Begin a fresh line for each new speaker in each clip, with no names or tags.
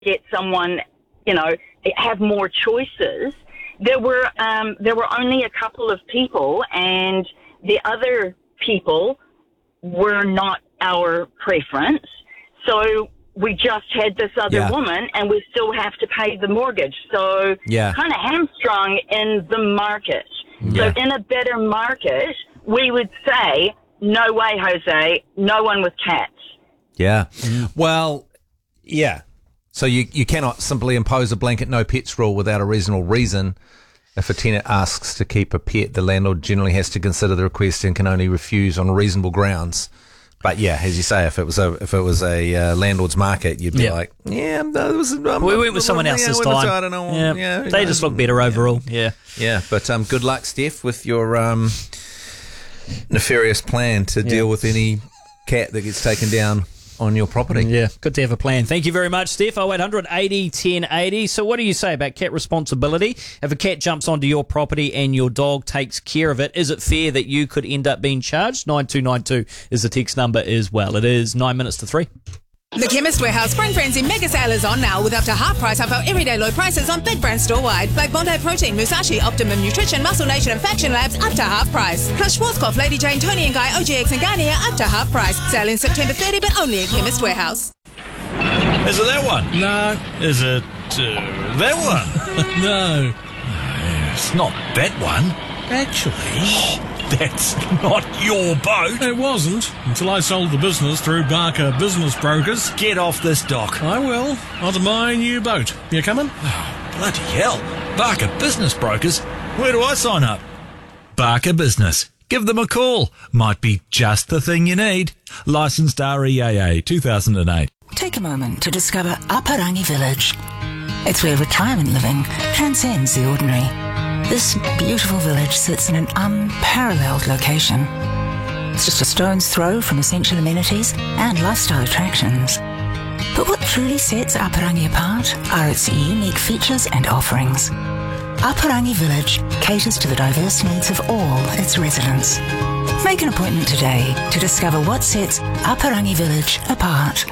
get someone, have more choices. There were only a couple of people, and the other people were not our preference. So we just had this other woman, and we still have to pay the mortgage. So kind of hamstrung in the market. Yeah. So in a better market, we would say, no way, Jose, no one with cats.
Yeah. Well, yeah. So you cannot simply impose a blanket no pets rule without a reasonable reason. If a tenant asks to keep a pet, the landlord generally has to consider the request and can only refuse on reasonable grounds. But yeah, as you say, if it was a landlord's market, you'd be like, we
went with someone else this time.
I don't know. Yeah,
they just look better overall. Yeah.
But good luck, Steph, with your nefarious plan to deal with any cat that gets taken down on your property.
Yeah, good to have a plan. Thank you very much, Steph. 0800 80 1080. So what do you say about cat responsibility? If a cat jumps onto your property and your dog takes care of it, is it fair that you could end up being charged? 9292 is the text number as well. It is 9 minutes to 3.
The Chemist Warehouse Spring Frenzy Mega Sale is on now with up to half price off our everyday low prices on big brands store-wide. Like Bondi Protein, Musashi, Optimum Nutrition, Muscle Nation and Faction Labs up to half price. Plus Schwarzkopf, Lady Jane, Tony and Guy, OGX and Garnier up to half price. Sale in September 30 but only at Chemist Warehouse.
Is it that one?
No.
Is it that one?
No.
It's not that one.
Actually...
That's not your boat.
It wasn't, until I sold the business through Barker Business Brokers.
Get off this dock.
I will, onto my new boat. You coming?
Oh, bloody hell. Barker Business Brokers? Where do I sign up? Barker Business. Give them a call. Might be just the thing you need. Licensed REAA 2008.
Take a moment to discover Aparangi Village. It's where retirement living transcends the ordinary. This beautiful village sits in an unparalleled location. It's just a stone's throw from essential amenities and lifestyle attractions. But what truly sets Aparangi apart are its unique features and offerings. Aparangi Village caters to the diverse needs of all its residents. Make an appointment today to discover what sets Aparangi Village apart.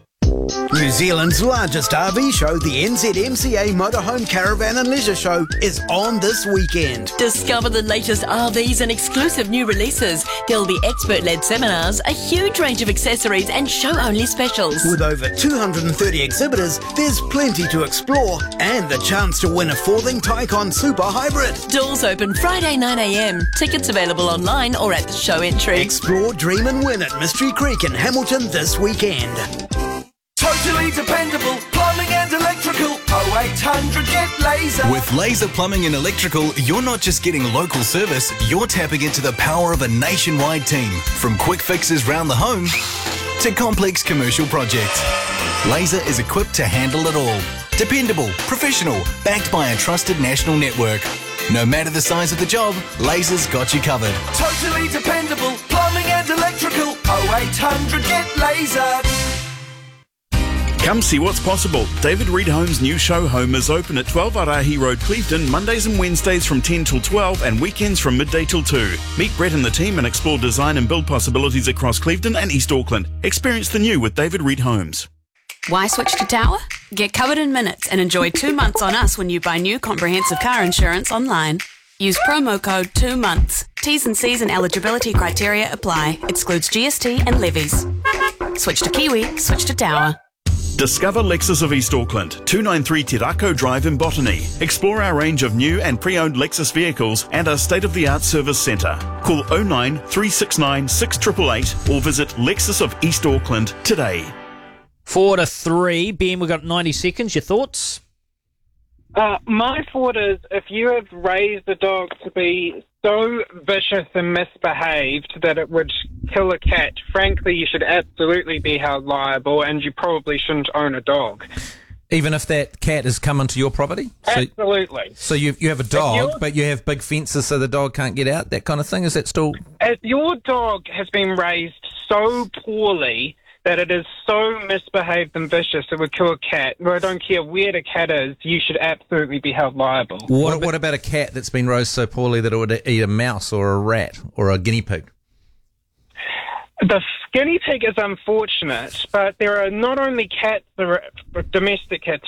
New Zealand's largest RV show, the NZMCA Motorhome Caravan and Leisure Show, is on this weekend.
Discover the latest RVs and exclusive new releases. There'll be expert-led seminars, a huge range of accessories and show-only specials.
With over 230 exhibitors, there's plenty to explore and the chance to win a Forthing Tycon Super Hybrid.
Doors open Friday 9am. Tickets available online or at the show entry.
Explore, dream and win at Mystery Creek in Hamilton this weekend.
Totally dependable plumbing and electrical. 0800 get Laser.
With Laser Plumbing and Electrical, you're not just getting local service, you're tapping into the power of a nationwide team. From quick fixes round the home to complex commercial projects. Laser is equipped to handle it all. Dependable, professional, backed by a trusted national network. No matter the size of the job, Laser's got you covered.
Totally dependable plumbing and electrical. 0800 get Laser.
Come see what's possible. David Reed Home's new show home is open at 12 Arahi Road, Clevedon, Mondays and Wednesdays from 10 till 12 and weekends from midday till 2. Meet Brett and the team and explore design and build possibilities across Clevedon and East Auckland. Experience the new with David Reed Homes.
Why switch to Tower? Get covered in minutes and enjoy 2 months on us when you buy new comprehensive car insurance online. Use promo code 2 months. T's and C's and eligibility criteria apply. Excludes GST and levies. Switch to Kiwi, switch to Tower.
Discover Lexus of East Auckland, 293 Te Rako Drive in Botany. Explore our range of new and pre-owned Lexus vehicles and our state-of-the-art service centre. Call 09 369 6888 or visit Lexus of East Auckland today.
4 to 3. Ben, we've got 90 seconds. Your thoughts?
My thought is, if you have raised a dog to be so vicious and misbehaved that it would kill a cat, frankly, you should absolutely be held liable, and you probably shouldn't own a dog.
Even if that cat has come onto your property?
Absolutely.
So you have a dog, but you have big fences so the dog can't get out, that kind of thing? Is that still...
If your dog has been raised so poorly that it is so misbehaved and vicious it would kill a cat, I don't care where the cat is, you should absolutely be held liable.
What about a cat that's been raised so poorly that it would eat a mouse or a rat or a guinea pig?
The guinea pig is unfortunate, but there are not only cats, there are domestic cats